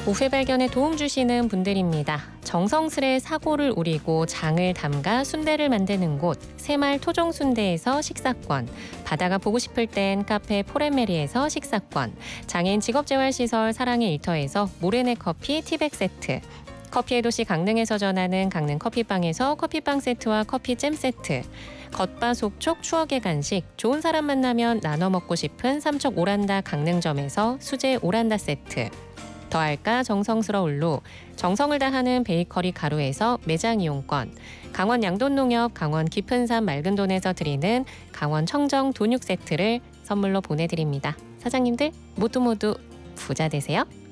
오후 발견에 도움 주시는 분들입니다. 정성스레 사고를 우리고 장을 담가 순대를 만드는 곳 새마을 토종순대에서 식사권, 바다가 보고 싶을 땐 카페 포레메리에서 식사권, 장애인 직업재활시설 사랑의 일터에서 모래내 커피 티백 세트, 커피의 도시 강릉에서 전하는 강릉 커피빵에서 커피빵 세트와 커피잼 세트, 겉바속촉 추억의 간식, 좋은 사람 만나면 나눠 먹고 싶은 삼척 오란다 강릉점에서 수제 오란다 세트, 더할까 정성스러울로 정성을 다하는 베이커리 가루에서 매장 이용권, 강원 양돈농협 강원 깊은산 맑은돈에서 드리는 강원 청정 돈육 세트를 선물로 보내드립니다. 사장님들 모두 부자 되세요.